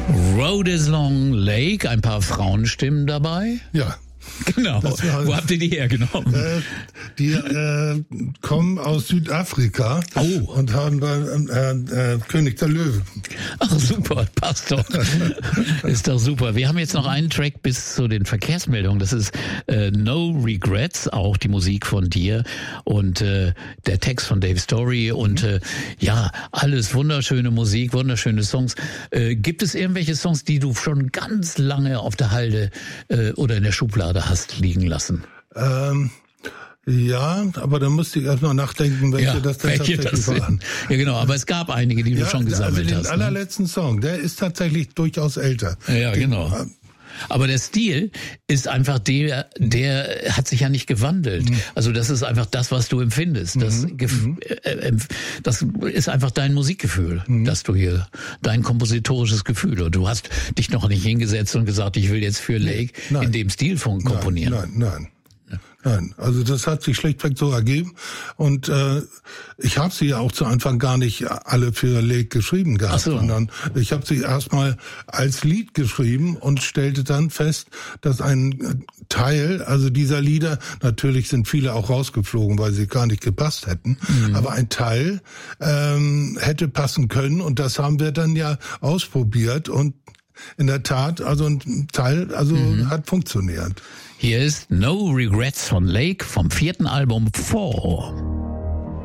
Road is Long Lake, ein paar Frauenstimmen dabei. Ja. Genau. Wo habt ihr die hergenommen? Die kommen aus Südafrika und haben bei König der Löwen. Ach super, passt doch. Ist doch super. Wir haben jetzt noch einen Track bis zu den Verkehrsmeldungen. Das ist No Regrets, auch die Musik von dir und der Text von Dave Story und ja, alles wunderschöne Musik, wunderschöne Songs. Gibt es irgendwelche Songs, die du schon ganz lange auf der Halde oder in der Schublade hast liegen lassen? Ja, aber da musste ich erst mal nachdenken, welche das denn tatsächlich waren. Ja, genau, aber es gab einige, die du schon gesammelt hast. Den allerletzten Song, der ist tatsächlich durchaus älter. Ja, genau. Aber der Stil ist einfach der hat sich ja nicht gewandelt. Also das ist einfach das, was du empfindest. Das ist einfach dein Musikgefühl, dass du hier, dein kompositorisches Gefühl. Und du hast dich noch nicht hingesetzt und gesagt, ich will jetzt für Lake in dem Stil komponieren. Nein, also das hat sich schlichtweg so ergeben und ich habe sie ja auch zu Anfang gar nicht alle für Lake geschrieben gehabt, sondern ich habe sie erstmal als Lied geschrieben und stellte dann fest, dass ein Teil, also dieser Lieder, natürlich sind viele auch rausgeflogen, weil sie gar nicht gepasst hätten, aber ein Teil hätte passen können und das haben wir dann ja ausprobiert und in der Tat, also ein Teil, hat funktioniert. Hier ist No Regrets von Lake vom 4. Album 4.